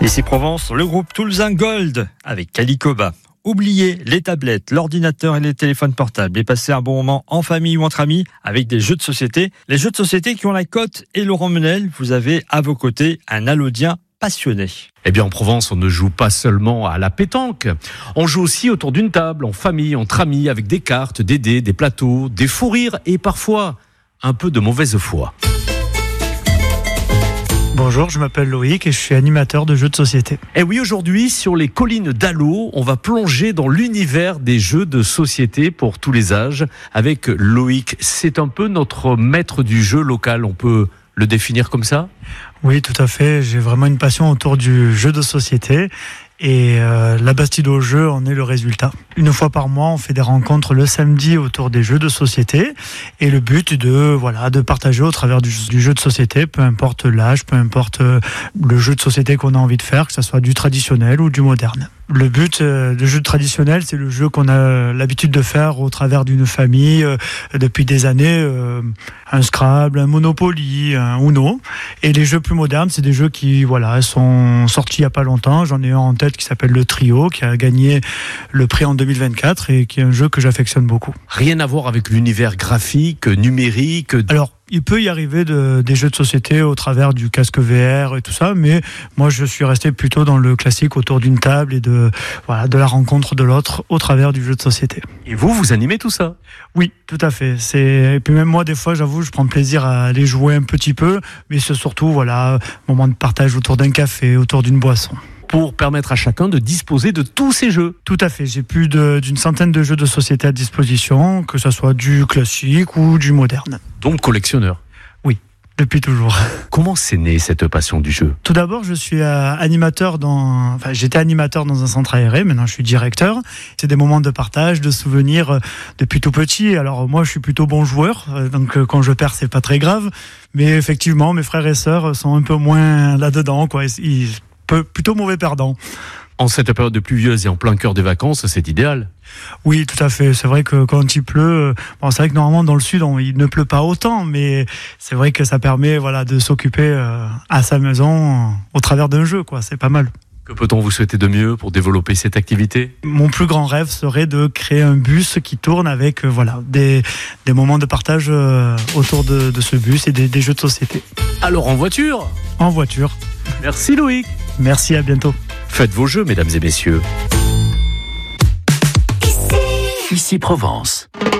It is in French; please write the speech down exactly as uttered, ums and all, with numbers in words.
Ici Provence, le groupe Toulousain Gold avec Calicoba. Oubliez les tablettes, l'ordinateur et les téléphones portables et passez un bon moment en famille ou entre amis avec des jeux de société. Les jeux de société qui ont la cote et Laurent Menel, vous avez à vos côtés un Allaudien passionné. Eh bien, en Provence, on ne joue pas seulement à la pétanque. On joue aussi autour d'une table, en famille, entre amis, avec des cartes, des dés, des plateaux, des fous rires et parfois un peu de mauvaise foi. Bonjour, je m'appelle Loïc et je suis animateur de jeux de société. Et oui, aujourd'hui, sur les collines d'Allot, on va plonger dans l'univers des jeux de société pour tous les âges avec Loïc. C'est un peu notre maître du jeu local, on peut le définir comme ça ? Oui, tout à fait. J'ai vraiment une passion autour du jeu de société. Et euh, la Bastide au jeu en est le résultat. Une fois par mois, on fait des rencontres le samedi autour des jeux de société. Et le but est de, voilà, de partager au travers du, du jeu de société, peu importe l'âge, peu importe le jeu de société qu'on a envie de faire, que ce soit du traditionnel ou du moderne. Le but euh, du jeu traditionnel, c'est le jeu qu'on a l'habitude de faire au travers d'une famille euh, depuis des années. Euh, un Scrabble, un Monopoly, un Uno. Et les jeux plus modernes, c'est des jeux qui voilà, sont sortis il n'y a pas longtemps. J'en ai un en tête qui s'appelle le Trio, qui a gagné le prix en deux mille vingt-quatre et qui est un jeu que j'affectionne beaucoup. Rien à voir avec l'univers graphique, numérique. Alors, il peut y arriver de, des jeux de société au travers du casque V R et tout ça, mais moi je suis resté plutôt dans le classique autour d'une table et de, voilà, de la rencontre de l'autre au travers du jeu de société. Et vous, vous animez tout ça ? Oui, tout à fait. C'est... Et puis même moi, des fois, j'avoue, je prends plaisir à aller jouer un petit peu, mais c'est surtout, voilà, moment de partage autour d'un café, autour d'une boisson. Pour permettre à chacun de disposer de tous ces jeux. Tout à fait. J'ai plus de, d'une centaine de jeux de société à disposition, que ce soit du classique ou du moderne. Donc collectionneur. Oui, depuis toujours. Comment c'est né cette passion du jeu ? Tout d'abord, je suis euh, animateur dans... Enfin, j'étais animateur dans un centre aéré, maintenant je suis directeur. C'est des moments de partage, de souvenirs euh, depuis tout petit. Alors moi, je suis plutôt bon joueur, euh, donc euh, quand je perds, c'est pas très grave. Mais effectivement, mes frères et sœurs sont un peu moins là-dedans, quoi. Ils... plutôt mauvais perdant. En cette période pluvieuse et en plein cœur des vacances, c'est idéal. Oui, tout à fait. C'est vrai que quand il pleut, bon, c'est vrai que normalement dans le sud, on, il ne pleut pas autant, mais c'est vrai que ça permet, voilà, de s'occuper euh, à sa maison euh, au travers d'un jeu, quoi. C'est pas mal. Que peut-on vous souhaiter de mieux pour développer cette activité ? Mon plus grand rêve serait de créer un bus qui tourne avec euh, voilà, des, des moments de partage euh, autour de, de ce bus et des, des jeux de société. Alors en voiture ? En voiture. Merci Loïc. Merci, à bientôt. Faites vos jeux, mesdames et messieurs. Ici, Ici Provence.